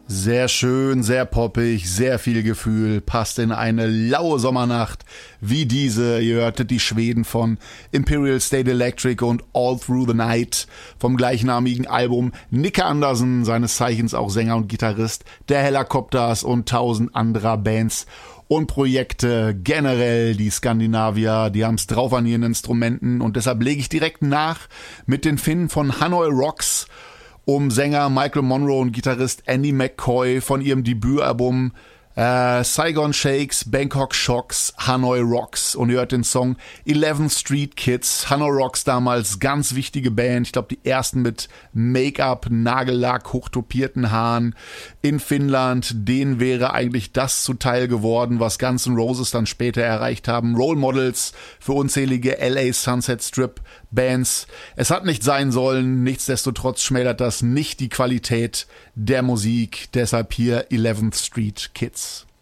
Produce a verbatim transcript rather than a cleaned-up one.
Sehr schön, sehr poppig, sehr viel Gefühl, passt in eine laue Sommernacht wie diese. Ihr hörtet die Schweden von Imperial State Electric und All Through the Night vom gleichnamigen Album. Nicke Andersson, seines Zeichens auch Sänger und Gitarrist der Hellacopters und tausend anderer Bands und Projekte. Generell die Skandinavier, die haben's drauf an ihren Instrumenten und deshalb lege ich direkt nach mit den Finnen von Hanoi Rocks um Sänger Michael Monroe und Gitarrist Andy McCoy von ihrem Debütalbum äh, Saigon Shakes, Bangkok Shocks, Hanoi Rocks, und ihr hört den Song eleventh Street Kids. Hanoi Rocks damals ganz wichtige Band, ich glaube die ersten mit Make-up, Nagellack, hochtopierten Haaren in Finnland. Denen wäre eigentlich das zuteil geworden, was Guns N' Roses dann später erreicht haben. Role Models für unzählige L A Sunset Strip Bands. Es hat nicht sein sollen, nichtsdestotrotz schmälert das nicht die Qualität der Musik. Deshalb hier eleventh Street Kids.